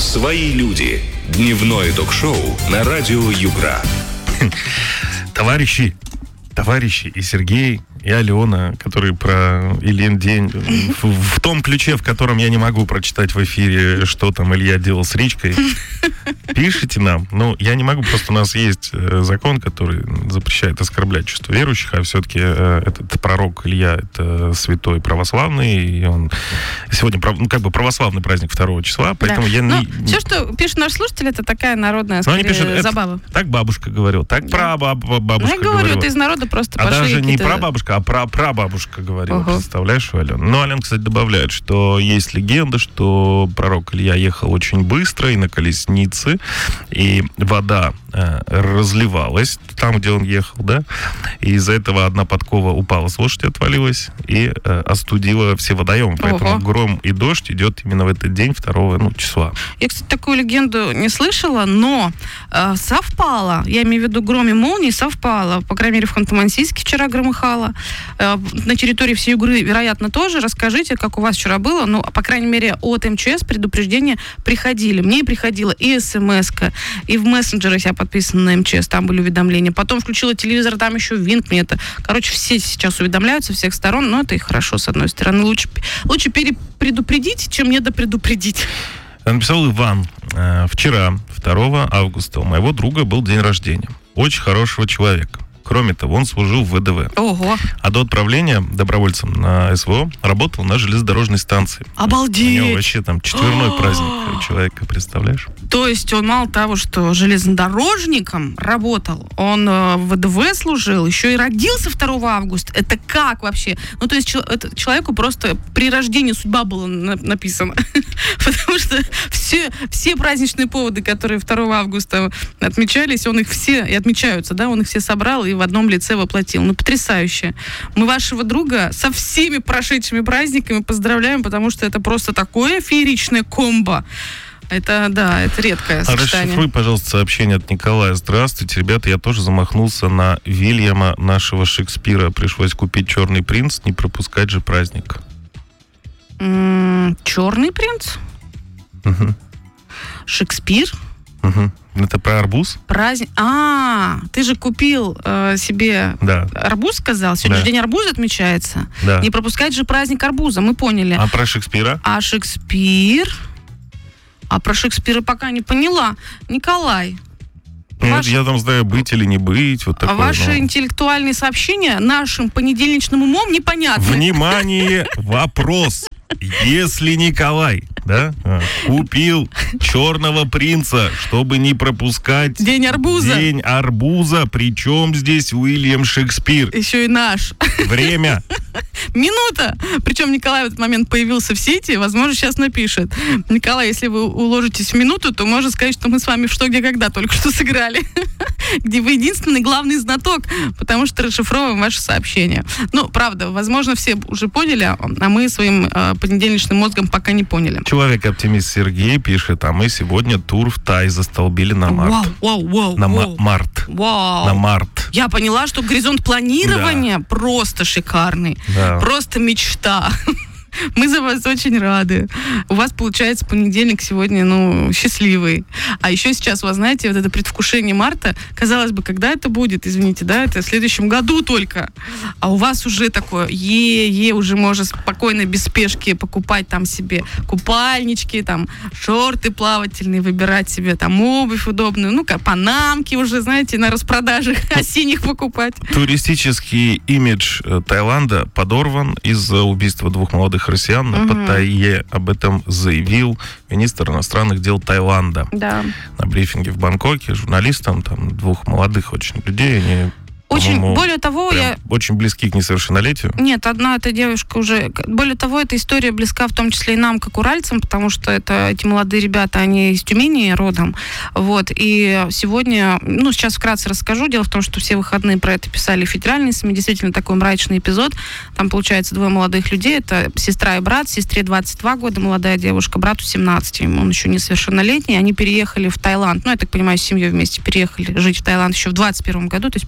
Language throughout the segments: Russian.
«Свои люди». Дневное ток-шоу на радио Югра. Товарищи и Сергей, и Алена, которые про Ильин день в том ключе, в котором я не могу прочитать в эфире, что там Илья делал с речкой, пишите нам. Ну, я не могу, просто у нас есть закон, который запрещает оскорблять чувства верующих, а все-таки этот пророк Илья — это святой православный, и он сегодня, ну, как бы православный праздник 2 числа, поэтому я не... Все, что пишет наш слушатель, это такая народная, скорее, забава. Так бабушка говорила, так прабабушка говорила. Я говорю, это из народа просто пошли даже не прабабушка, а прабабушка говорила. Представляешь, Алена? Ну, Алена, кстати, добавляет, что есть легенда, что пророк Илья ехал очень быстро и на колеснице, и вода разливалась там, где он ехал, да, и из-за этого одна подкова упала с лошади, отвалилась и остудила все водоемы. Поэтому гром и дождь идет именно в этот день, 2 числа. Я, кстати, такую легенду не слышала, но совпало. Я имею в виду гром и молнии совпало. По крайней мере, в Ханты-Мансийске вчера громыхало. На территории всей Югры, вероятно, тоже. Расскажите, как у вас вчера было. Ну, по крайней мере, от МЧС предупреждения приходили. Мне приходила и СМС-ка, и в мессенджерах я подписана на МЧС, там были уведомления. Потом включила телевизор, там еще Винк мне это. Короче, все сейчас уведомляются со всех сторон, но это и хорошо, с одной стороны. Лучше предупредить, чем недопредупредить. Написал Иван. Вчера, 2 августа, у моего друга был день рождения. Очень хорошего человека. Кроме того, он служил в ВДВ. Ого. А до отправления добровольцем на СВО работал на железнодорожной станции. Обалдеть! У него вообще там 4-й праздник у человека, представляешь? То есть он мало того, что железнодорожником работал, он в ВДВ служил, еще и родился 2 августа. Это как вообще? Ну, то есть человеку просто при рождении судьба была написана. Потому что все праздничные поводы, которые 2 августа отмечались, он их все, и отмечаются, да, он их все собрал и в одном лице воплотил. Ну, потрясающе. Мы вашего друга со всеми прошедшими праздниками поздравляем, потому что это просто такое фееричное комбо. Это, да, это редкое сочетание. Расшифруй, пожалуйста, сообщение от Николая. Здравствуйте, ребята, я тоже замахнулся на Вильяма, нашего Шекспира. Пришлось купить «Черный принц», не пропускать же праздник. «Черный принц»? Угу. Шекспир? Угу. Это про арбуз? Праздник. Ты же купил себе арбуз, сказал? Сегодня же день арбуза отмечается. Да. Не пропускать же праздник арбуза, мы поняли. А про Шекспира? А Шекспир? А про Шекспира пока не поняла. Николай. Я там знаю, быть или не быть. Вот такое, ваши интеллектуальные сообщения нашим понедельничным умом непонятны. Внимание, вопрос. Если Николай, купил «Черного принца», чтобы не пропускать День арбуза, причем здесь Уильям Шекспир? Еще и наш. Время. Минута. Причем Николай в этот момент появился в сети, возможно, сейчас напишет. Николай, если вы уложитесь в минуту, то можно сказать, что мы с вами в «Что, где, когда» только что сыграли. Где вы единственный главный знаток, потому что расшифровываем ваши сообщения. Ну, правда, возможно, все уже поняли, а мы своим понедельничным мозгом пока не поняли. Человек-оптимист Сергей пишет, а мы сегодня тур в Тай застолбили на март. На март. Я поняла, что горизонт планирования просто шикарный. Да. Просто мечта. Мы за вас очень рады. У вас получается понедельник сегодня, счастливый. А еще сейчас, вы знаете, вот это предвкушение марта, казалось бы, когда это будет, извините, это в следующем году только. А у вас уже такое, уже можно спокойно, без спешки покупать там себе купальнички, там, шорты плавательные, выбирать себе там обувь удобную, панамки уже, знаете, на распродажах осенних покупать. Туристический имидж Таиланда подорван из-за убийства 2 молодых россиян на Паттайе. Об этом заявил министр иностранных дел Таиланда. Да. На брифинге в Бангкоке журналистам, 2 молодых очень людей, они Очень, более того, очень близки к несовершеннолетию. Нет, одна эта девушка уже... Более того, эта история близка в том числе и нам, как уральцам, потому что эти молодые ребята, они из Тюмени родом. Вот. И сегодня... сейчас вкратце расскажу. Дело в том, что все выходные про это писали федеральные СМИ. Действительно, такой мрачный эпизод. Там, получается, 2 молодых людей. Это сестра и брат. Сестре 22 года, молодая девушка. Брату 17. Он еще несовершеннолетний. Они переехали в Таиланд. Я так понимаю, с семьей вместе переехали жить в Таиланд еще в 21 году. То есть 5 лет уже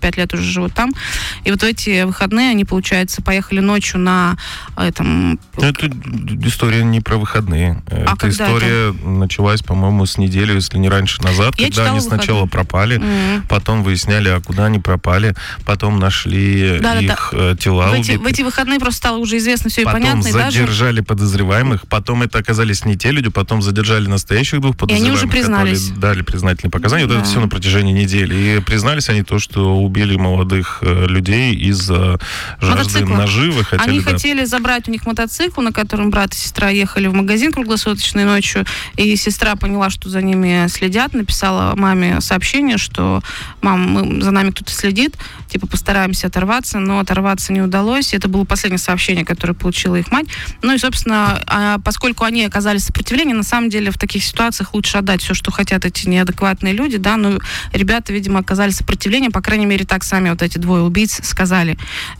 живут там. И вот в эти выходные они, получается, поехали ночью на этом... Это история не про выходные. Эта история началась, по-моему, с недели, если не раньше назад, когда они сначала пропали, потом выясняли, а куда они пропали, потом нашли их тела. В эти выходные просто стало уже известно все и понятно. Потом задержали подозреваемых, потом это оказались не те люди, потом задержали настоящих двух подозреваемых, и они уже признались. Которые дали признательные показания. Вот это все на протяжении недели. И признались они то, что убили молодых людей из-за жажды наживы. Они хотели забрать у них мотоцикл, на котором брат и сестра ехали в магазин круглосуточной ночью, и сестра поняла, что за ними следят, написала маме сообщение, что мам, за нами кто-то следит, типа постараемся оторваться, но оторваться не удалось. Это было последнее сообщение, которое получила их мать. Ну и, собственно, поскольку они оказали сопротивление, на самом деле в таких ситуациях лучше отдать все, что хотят эти неадекватные люди, да, но ребята, видимо, оказали сопротивление, по крайней мере, так сами вот эти двое убийц сказали.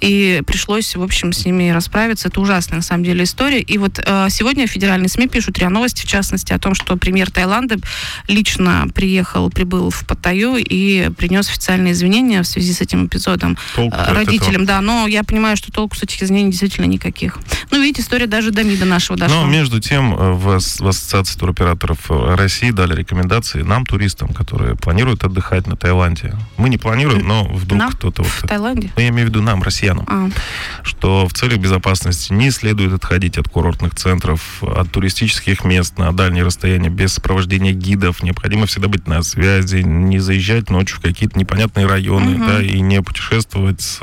И пришлось, в общем, с ними расправиться. Это ужасная, на самом деле, история. И вот сегодня федеральные СМИ пишут РИА Новости, в частности, о том, что премьер Таиланда лично прибыл в Паттайю и принес официальные извинения в связи с этим эпизодом родителям. Да, но я понимаю, что толку с этих извинений действительно никаких. Ну, видите, история даже до МИДа нашего дошла. Но, между тем, в Ассоциации туроператоров России дали рекомендации нам, туристам, которые планируют отдыхать на Таиланде. Мы не планируем, но вдруг кто-то... В Таиланде? Ну, я имею в виду нам, россиянам. Что в целях безопасности не следует отходить от курортных центров, от туристических мест на дальние расстояния без сопровождения гидов. Необходимо всегда быть на связи, не заезжать ночью в какие-то непонятные районы, да, и не путешествовать с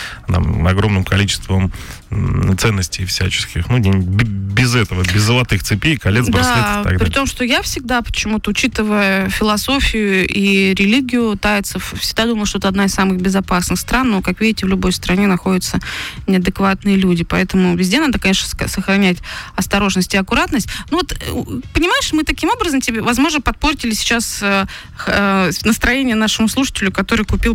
огромным количеством ценностей всяческих. Ну, без этого, без золотых цепей, колец, браслетов и так далее. При том, что я всегда почему-то, учитывая философию и религию тайцев, всегда думала, что это одна из самых безопасных стран, но, как видите, в любой стране находятся неадекватные люди, поэтому везде надо, конечно, сохранять осторожность и аккуратность. Ну вот, понимаешь, мы таким образом тебе, возможно, подпортили сейчас настроение нашему слушателю, который купил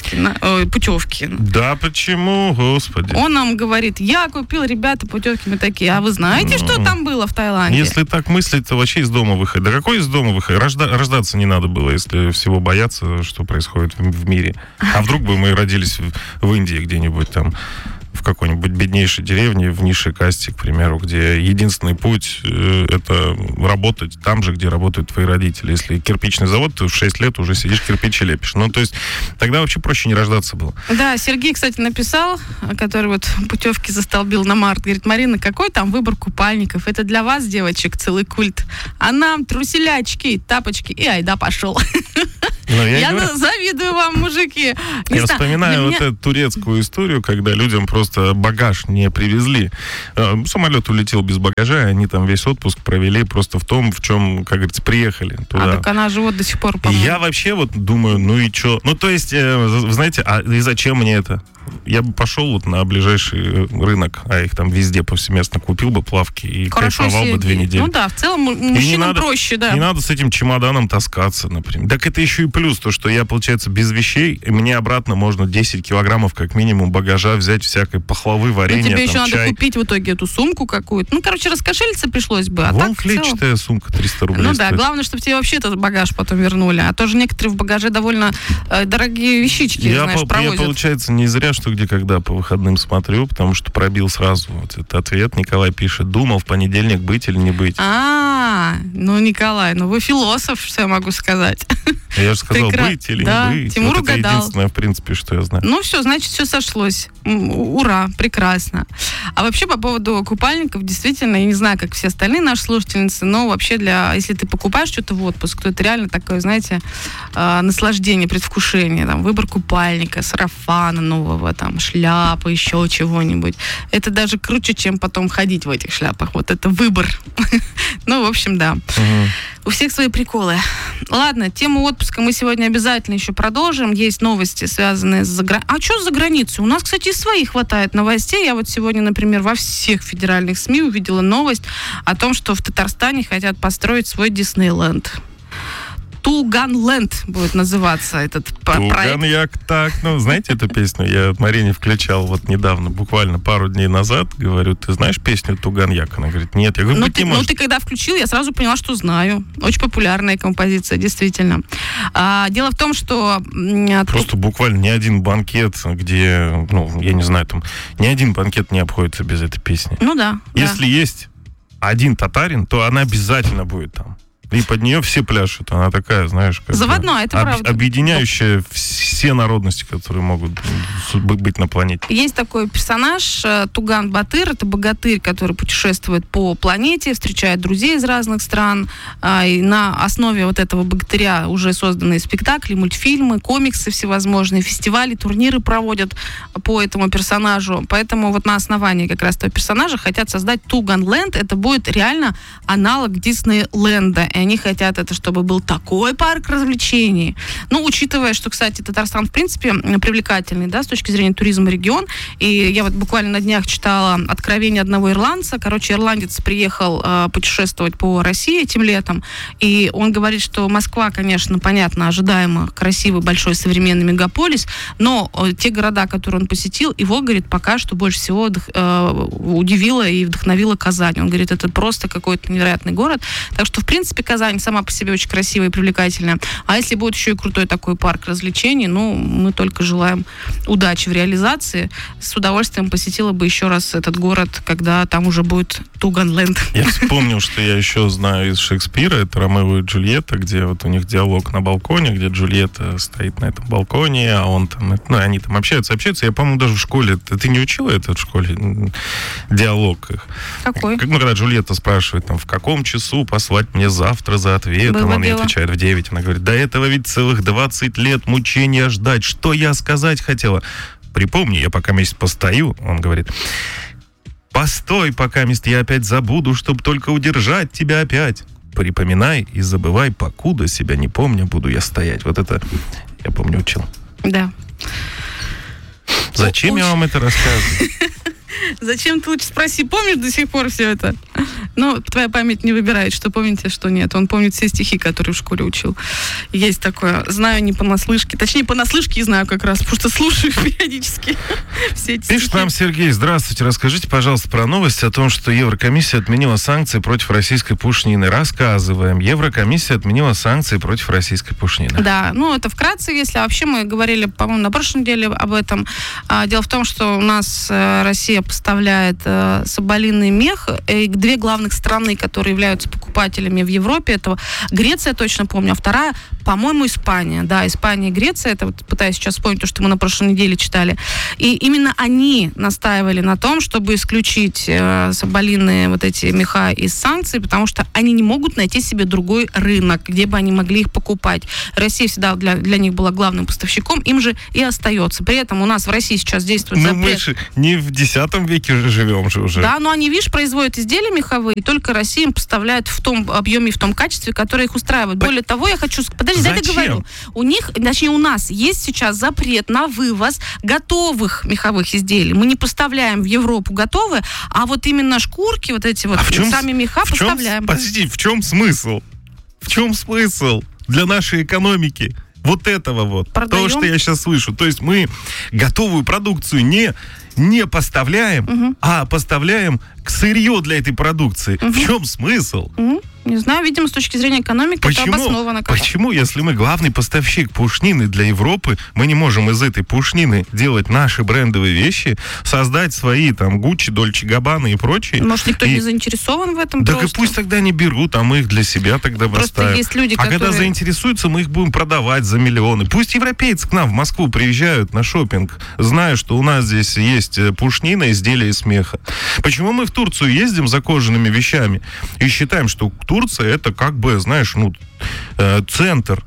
путевки. Да, почему, господи? Он нам говорит, я купил, ребята, путевки, мы такие, а вы знаете, что там было в Таиланде? Если так мыслить, то вообще из дома выходить. Да какой из дома выходить? Рождаться не надо было, если всего бояться, что происходит в мире. А вдруг бы мы родились в Индии где-нибудь там, в какой-нибудь беднейшей деревне, в низшей касте, к примеру, где единственный путь это работать там же, где работают твои родители. Если кирпичный завод, ты в 6 лет уже сидишь, кирпичи лепишь. Ну, то есть, тогда вообще проще не рождаться было. Да, Сергей, кстати, написал, который вот путевки застолбил на март, говорит, Марина, какой там выбор купальников? Это для вас, девочек, целый культ. А нам труселячки, тапочки, и айда пошел. Я завидую вам, мужики. Я вспоминаю вот эту турецкую историю, когда людям просто багаж не привезли. Самолет улетел без багажа, они там весь отпуск провели просто в том, в чем, как говорится, приехали туда. Так она же вот до сих пор, по-моему. Я вообще вот думаю, ну и что? Ну, то есть, вы знаете, а и зачем мне это? Я бы пошел вот на ближайший рынок, а их там везде повсеместно купил бы плавки и кайфовал бы 2 недели. Ну да, в целом мужчинам проще, да. Не надо с этим чемоданом таскаться, например. Так это еще и плюс, то, что я, получается, без вещей, и мне обратно можно 10 килограммов как минимум багажа взять всякой пахлавы, варенья, тебе еще там, надо чай. купить в итоге эту сумку какую-то. Ну, короче, раскошелиться пришлось бы. А Вон так, клетчатая сумка 300 рублей Ну стоит. да, главное, чтобы тебе вообще этот багаж потом вернули. А то же некоторые в багаже довольно дорогие вещички, провозят. Я, получается, не зря, что где когда по выходным смотрю, потому что пробил сразу вот этот ответ. Николай пишет, думал в понедельник быть или не быть. Ну, Николай, вы философ, что я могу сказать. Я же сказал, быть или не быть. Тимур вот угадал. Это единственное, в принципе, что я знаю. Ну все, значит, все сошлось. Ура, прекрасно. А вообще по поводу купальников, действительно, я не знаю, как все остальные наши слушательницы, но вообще если ты покупаешь что-то в отпуск, то это реально такое, знаете, наслаждение, предвкушение. Там, выбор купальника, сарафана нового, там, шляпы, еще чего-нибудь. Это даже круче, чем потом ходить в этих шляпах. Вот это выбор. Ну, в общем, да. У всех свои приколы. Ладно, тему отпуска мы сегодня обязательно еще продолжим. Есть новости, связанные с заграницей. А что с границей? У нас, кстати, и своих хватает новостей. Я вот сегодня, например, во всех федеральных СМИ увидела новость о том, что в Татарстане хотят построить свой Диснейленд. Туганленд будет называться этот проект. Туганьяк, так. Ну, знаете эту песню? Я Марине включал вот недавно, буквально пару дней назад. Говорю, ты знаешь песню Туганьяк? Она говорит, нет. Я говорю, быть не может. Ты когда включил, я сразу поняла, что знаю. Очень популярная композиция, действительно. Дело в том, что... Просто буквально ни один банкет, где, ну, я не знаю, там, ни один банкет не обходится без этой песни. Ну да. Если есть один татарин, то она обязательно будет там. И под нее все пляшут. Она такая, знаешь, как заводная, это правда. Объединяющая все народности, которые могут быть на планете. Есть такой персонаж Туган Батыр. Это богатырь, который путешествует по планете, встречает друзей из разных стран. И на основе вот этого богатыря уже созданы спектакли, мультфильмы, комиксы всевозможные, фестивали, турниры проводят по этому персонажу. Поэтому вот на основании как раз этого персонажа хотят создать Туганленд. Это будет реально аналог Диснейленда. И они хотят это, чтобы был такой парк развлечений. Ну, учитывая, что, кстати, Татарстан, в принципе, привлекательный, да, с точки зрения туризма регион. И я вот буквально на днях читала откровение одного ирландца. Короче, ирландец приехал путешествовать по России этим летом. И он говорит, что Москва, конечно, понятно, ожидаемо красивый, большой, современный мегаполис, но те города, которые он посетил, его, говорит, пока что больше всего удивило и вдохновило Казань. Он говорит, это просто какой-то невероятный город. Так что, в принципе, Казань сама по себе очень красивая и привлекательная. А если будет еще и крутой такой парк развлечений, ну, мы только желаем удачи в реализации. С удовольствием посетила бы еще раз этот город, когда там уже будет Туганленд. Я вспомнил, что я еще знаю из Шекспира, это Ромео и Джульетта, где вот у них диалог на балконе, где Джульетта стоит на этом балконе, а он там, ну, они там общаются. Я, по-моему, даже в школе, ты не учила это в школе, диалог их? Какой? Ну, когда Джульетта спрашивает, там, в каком часу послать мне завтра за ответом, было он ей дело. отвечает в 9. Она говорит, до этого ведь целых 20 лет мучения ждать. Что я сказать хотела? Припомни, я пока месяц постою. Он говорит, постой, пока месяц я опять забуду, чтобы только удержать тебя опять. Припоминай и забывай, покуда себя не помню, буду я стоять. Вот это я помню учил. Да. Зачем я вам это рассказываю? Зачем ты лучше спроси, помнишь до сих пор все это? Ну, твоя память не выбирает, что помните, что нет. Он помнит все стихи, которые в школе учил. Есть такое. Знаю не понаслышке. Точнее, понаслышке и знаю как раз, потому что слушаю периодически все эти Пишет стихи. нам Сергей, здравствуйте, расскажите, пожалуйста, про новость о том, что Еврокомиссия отменила санкции против российской пушнины. Рассказываем. Еврокомиссия отменила санкции против российской пушнины. Да, ну это вкратце, если вообще мы говорили, по-моему, на прошлой неделе об этом. Дело в том, что у нас Россия поставляет соболиный мех. И две главных страны, которые являются покупателями в Европе, это Греция, точно помню, а вторая, по-моему, Испания. Да, Испания и Греция, это вот пытаюсь сейчас вспомнить то, что мы на прошлой неделе читали. И именно они настаивали на том, чтобы исключить соболиные вот эти меха из санкций, потому что они не могут найти себе другой рынок, где бы они могли их покупать. Россия всегда для них была главным поставщиком, им же и остается. При этом у нас в России сейчас действует запрет. Мы же не в 10 веке же живем же уже. Да, но они, видишь, производят изделия меховые, и только Россия им поставляет в том объеме и в том качестве, которое их устраивает. Более того, я хочу... Подожди, дай я договорю. У них, точнее, у нас есть сейчас запрет на вывоз готовых меховых изделий. Мы не поставляем в Европу готовые, а вот именно шкурки, вот эти вот, сами меха поставляем. Подожди, в чем смысл? В чем смысл для нашей экономики? Вот этого вот. Продаем. То, что я сейчас слышу. То есть мы готовую продукцию не поставляем, а поставляем сырье для этой продукции. В чем смысл? Не знаю, видимо, с точки зрения экономики это обосновано. Почему, если мы главный поставщик пушнины для Европы, мы не можем из этой пушнины делать наши брендовые вещи, создать свои там Гуччи, Дольче Габбана и прочие? Может, никто не заинтересован в этом так просто? И пусть тогда не берут, а мы их для себя тогда поставим. Есть люди, а когда заинтересуются, мы их будем продавать за миллионы. Пусть европейцы к нам в Москву приезжают на шопинг, зная, что у нас здесь есть пушнина, изделия из меха. Почему мы в Турцию ездим за кожаными вещами и считаем, что Турция это как бы, знаешь, центр.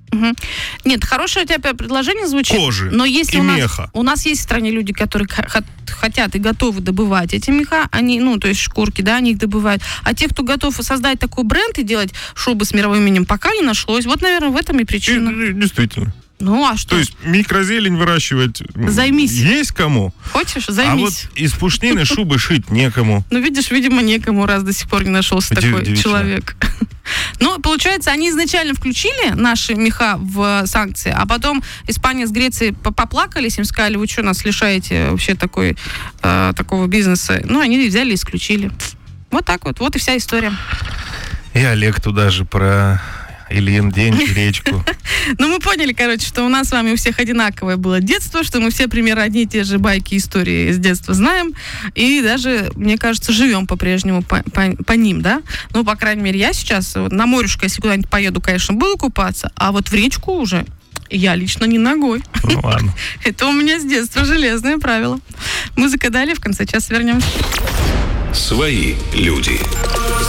Нет, хорошее у тебя предложение звучит. Кожи но если и меха. У нас есть в стране люди, которые хотят и готовы добывать эти меха, они, то есть шкурки, да, они их добывают. А те, кто готов создать такой бренд и делать шубы с мировым именем, пока не нашлось. Вот, наверное, в этом и причина. Действительно. Ну, а что? То есть микрозелень выращивать Займись. есть кому, Хочешь, а вот займись. из пушнины шубы шить некому. Ну, видишь, видимо, некому, раз до сих пор не нашелся такой Удивительно. человек. Ну, получается, они изначально включили наши меха в санкции, а потом Испания с Грецией поплакались, им сказали, вы что, нас лишаете вообще такого бизнеса? Ну, они взяли и исключили. Вот так вот. Вот и вся история. И Олег туда же про Ильин день и речку. Ну, мы поняли, короче, что у нас с вами у всех одинаковое было детство, что мы все примерно одни и те же байки, истории с детства знаем, и даже, мне кажется, живем по-прежнему по ним, да? Ну, по крайней мере, я сейчас на морюшко, если куда-нибудь поеду, конечно, буду купаться, а вот в речку уже я лично не ногой. Ну ладно. Это у меня с детства железное правило. Музыка далее, в конце часа вернемся. Свои люди.